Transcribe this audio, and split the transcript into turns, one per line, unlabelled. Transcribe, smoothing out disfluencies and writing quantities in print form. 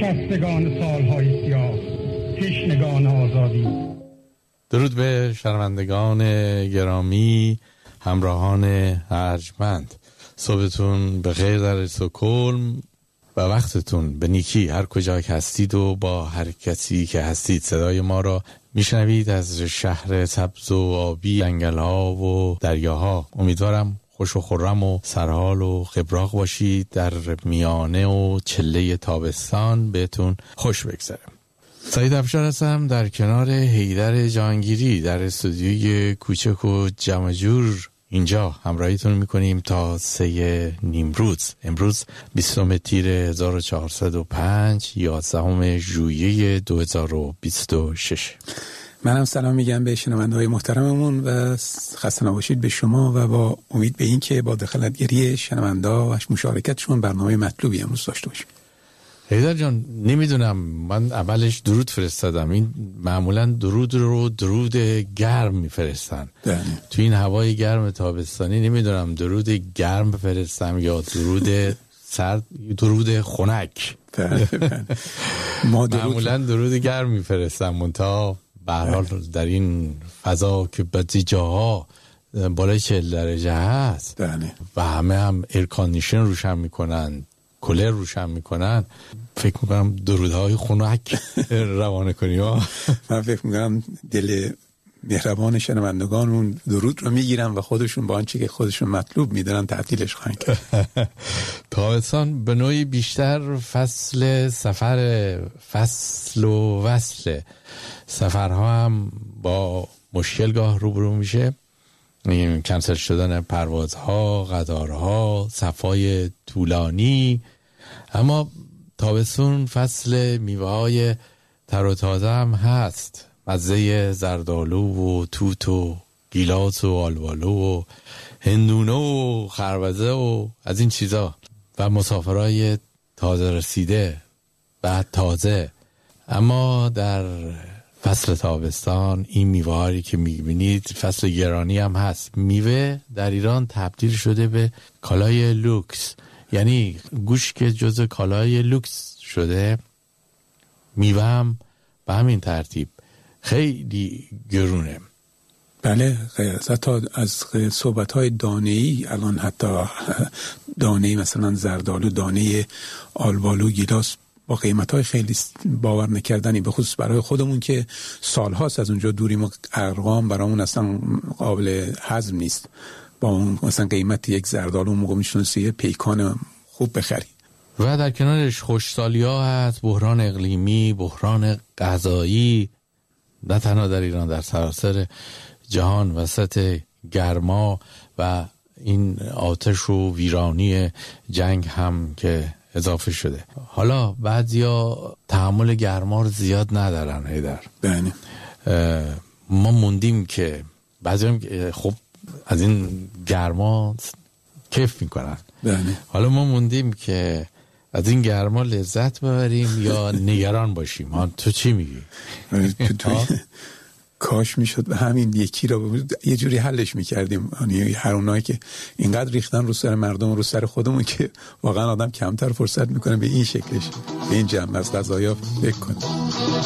رستگان سالهای سیاه، تشنگان آزادی.
درود به شنوندگان گرامی، همراهان ارجمند. صبحتون به خیر در استکهلم و وقتتون به نیکی هر کجا که هستید و با هر کسی که هستید. صدای ما را میشنوید از شهر سبز و آبی، جنگل‌ها و دریاها. امیدوارم خوش و خرم و سرحال و خبراق باشید. در میانه و چله تابستان بهتون خوش بگذره. سعید افشار هستم در کنار حیدر جهانگیری در استودیوی کوچک و جمع جور اینجا همراهیتون میکنیم تا 3 نیمروز. امروز 20 تیر 1405 11 ژوئیه 2026.
منم سلام میگم به شنونده‌های محترممون و خسته نباشید به شما و با امید به این که با دخالتگری شنونده و مشارکتشون برنامه مطلوبی امروز داشته باشیم.
حیدر جان، نمیدونم، من اولش درود فرستادم. این معمولا درود رو درود گرم میفرستن. تو این هوای گرم تابستانی نمیدونم درود گرم بفرستم یا درود سرد، درود خنک. معمولا درود گرم میفرستم، منتها به هر حال در این فضا که بعضی جاها بالای 40 درجه هست و همه هم ایر کاندیشن روشن میکنن، کولر روشن میکنن، فکر میکنم درودهای خنک روانه کنیم.
من فکر میکنم دل مهربان شنوندگان اون درود رو میگیرن و خودشون با آنچه که خودشون مطلوب میدونن تعطیلش خواهند کرد.
تابستان به نوعی بیشتر فصل سفر، فصل و وصل. سفرها هم با مشکل گاه روبرو میشه، کنسل شدن پروازها، قطارها، صفای طولانی. اما تابستون فصل میوه‌های تر و تازه هم هست. مزه زردآلو و توت و گیلاس و آلبالو و هندونه و خربزه و از این چیزا و مسافرهای تازه رسیده بعد تازه. اما در فصل تابستان این میوه‌هایی که میبینید فصل گرانی هم هست. میوه در ایران تبدیل شده به کالای لوکس، یعنی گوشت که جزء کالای لوکس شده، میوه هم به همین ترتیب خیلی گرونه.
بله، حتی از صحبت‌های دانه‌ای الان حتی دانه مثلا زردآلو، دانه آلبالو، گیلاس با قیمت‌های خیلی باور نکردنی، به خصوص برای خودمون که سال‌هاست از اونجا دوریم و ارقام برامون اصلا قابل هضم نیست. با اون مثلا قیمت یک زردآلو موقع می‌شونستی یه پیکان خوب بخری.
و در کنارش خوشسالی‌ها هست، بحران اقلیمی، بحران غذایی، نه تنها در ایران، در سراسر جهان وسط گرما و این آتش و ویرانی جنگ هم که اضافه شده. حالا بعضیا تحمل گرما رو زیاد ندارن. حیدر،
بله،
ما موندیم که بعضیا خب از این گرما کیف میکنن.
بله،
حالا ما موندیم که از این گرما لذت ببریم یا نگران باشیم. تو چی میگی؟
کاش میشد همین یکی رو یه جوری حلش میکردیم. یعنی هر اونایی که اینقدر ریختن رو سر مردم و رو سر خودمون که واقعا آدم کمتر فرصت میکنه به این شکلش، به این جمع از قضایا فکر کنه.